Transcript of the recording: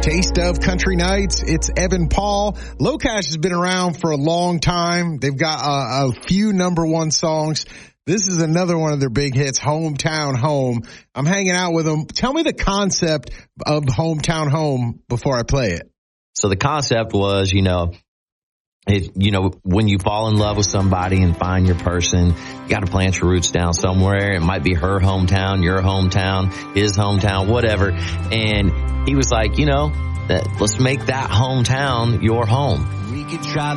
Taste of Country Nights. It's Evan Paul. LoCash has been around for a long time. They've got a few number one songs. This is another one of their big hits, Hometown Home. I'm hanging out with them. Tell me the concept of Hometown Home before I play it. So the concept was, when you fall in love with somebody and find your person, you got to plant your roots down somewhere. It might be her hometown, your hometown, his hometown, whatever. And he was like, let's make that hometown your home. We could try